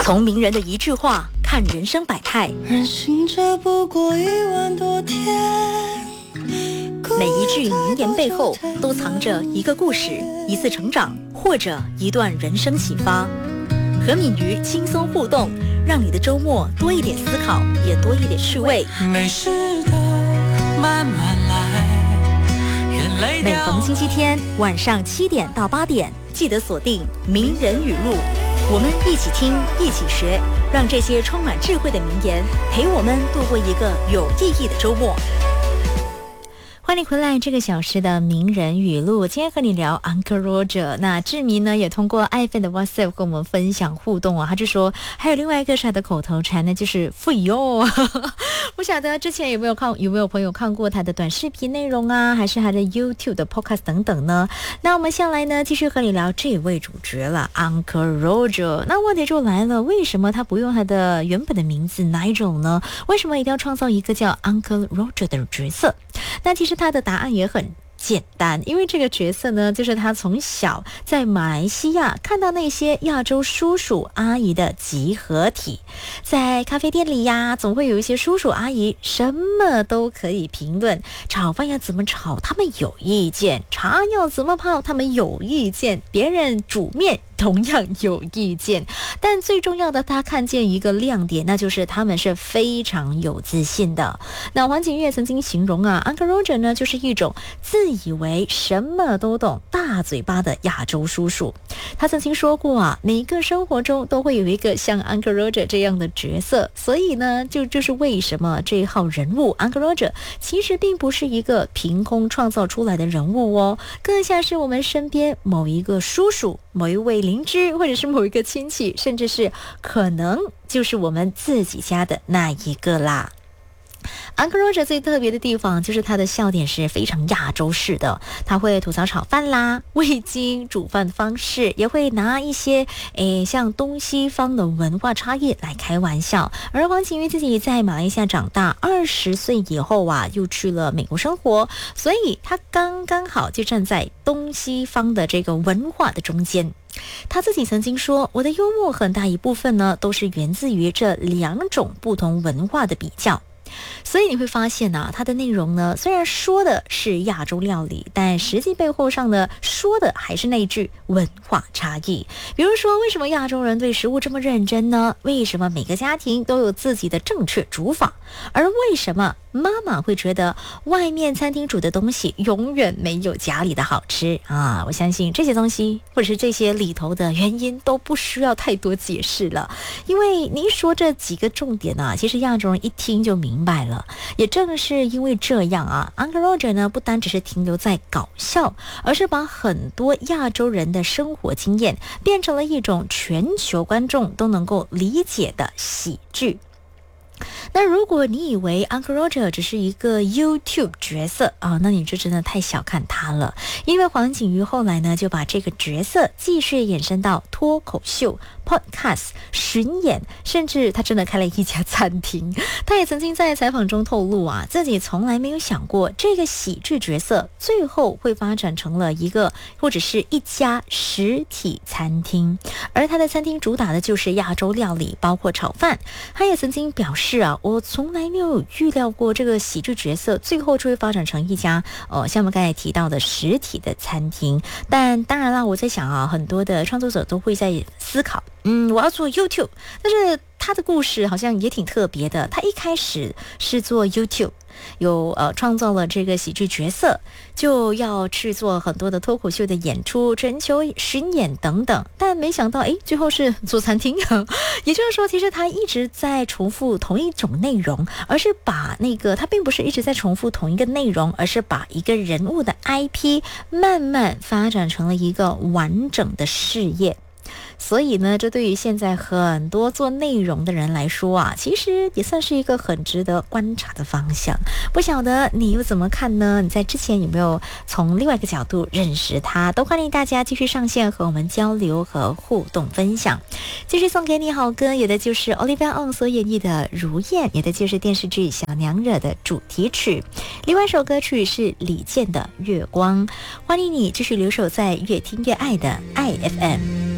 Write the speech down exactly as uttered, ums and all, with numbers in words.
从名人的一句话看人生百态， 人行这不过一万多天， 每一句名言背后都藏着一个故事，一次成长，或者一段人生启发。和敏瑜轻松互动，让你的周末多一点思考，也多一点趣味。 没事的，慢慢来。 每逢星期天晚上七点到八点，记得锁定《名人语录》，我们一起听，一起学，让这些充满智慧的名言陪我们度过一个有意义的周末。欢迎回来这个小时的名人语录，今天和你聊 Uncle Roger。 那志明呢也通过爱妃的 WhatsApp 跟我们分享互动啊，他就说还有另外一个是他的口头禅呢，就是富有。不晓得之前有没有看有没有朋友看过他的短视频内容啊，还是他的 YouTube 的 Podcast 等等呢？那我们下来呢继续和你聊这位主角了 Uncle Roger。 那问题就来了，为什么他不用他的原本的名字 Nigel 呢？为什么一定要创造一个叫 Uncle Roger 的角色？那其实他的答案也很简单，因为这个角色呢，就是他从小在马来西亚看到那些亚洲叔叔阿姨的集合体，在咖啡店里呀，总会有一些叔叔阿姨什么都可以评论，炒饭要怎么炒他们有意见，茶要怎么泡他们有意见，别人煮面同样有意见，但最重要的他看见一个亮点，那就是他们是非常有自信的。那黄景月曾经形容啊 Uncle Roger 呢就是一种自以为什么都懂大嘴巴的亚洲叔叔。他曾经说过啊，每个生活中都会有一个像 Uncle Roger 这样的角色，所以呢就就是为什么这一号人物 Uncle Roger 其实并不是一个凭空创造出来的人物哦，更像是我们身边某一个叔叔，某一位邻居，或者是某一个亲戚，甚至是可能就是我们自己家的那一个啦。Uncle Roger 最特别的地方就是他的笑点是非常亚洲式的，他会吐槽炒饭啦、味精煮饭的方式，也会拿一些诶像东西方的文化差异来开玩笑。而黄景瑜自己在马来西亚长大，二十岁以后啊又去了美国生活，所以他刚刚好就站在东西方的这个文化的中间。他自己曾经说，我的幽默很大一部分呢都是源自于这两种不同文化的比较。所以你会发现啊，它的内容呢，虽然说的是亚洲料理，但实际背后上呢，说的还是那一句文化差异。比如说，为什么亚洲人对食物这么认真呢？为什么每个家庭都有自己的正确煮法？而为什么妈妈会觉得外面餐厅煮的东西永远没有家里的好吃啊？我相信这些东西，或者是这些里头的原因，都不需要太多解释了。因为你说这几个重点啊，其实亚洲人一听就明白了。也正是因为这样啊 Uncle Roger 呢不单只是停留在搞笑，而是把很多亚洲人的生活经验变成了一种全球观众都能够理解的喜剧。那如果你以为 Uncle Roger 只是一个 YouTube 角色啊，那你就真的太小看他了。因为黄景瑜后来呢就把这个角色继续延伸到脱口秀、Podcast、巡演，甚至他真的开了一家餐厅。他也曾经在采访中透露啊，自己从来没有想过这个喜剧角色最后会发展成了一个或者是一家实体餐厅，而他的餐厅主打的就是亚洲料理，包括炒饭。他也曾经表示是啊，我从来没有预料过这个喜剧角色最后就会发展成一家呃，像我们刚才提到的实体的餐厅。但当然啦，我在想啊，很多的创作者都会在思考，嗯，我要做 YouTube， 但是他的故事好像也挺特别的。他一开始是做 YouTube， 有呃创造了这个喜剧角色，就要去做很多的脱口秀的演出、全球巡演等等，但没想到诶最后是做餐厅。也就是说，其实他一直在重复同一种内容，而是把那个他并不是一直在重复同一个内容，而是把一个人物的 I P 慢慢发展成了一个完整的事业。所以呢，这对于现在很多做内容的人来说啊，其实也算是一个很值得观察的方向。不晓得你又怎么看呢？你在之前有没有从另外一个角度认识他？都欢迎大家继续上线和我们交流和互动分享。继续送给你好歌，有的就是 Olivia Ong 所演绎的《如燕》，有的就是电视剧《小娘惹》的主题曲。另外一首歌曲是李健的《月光》。欢迎你继续留守在越听越爱的爱 F M。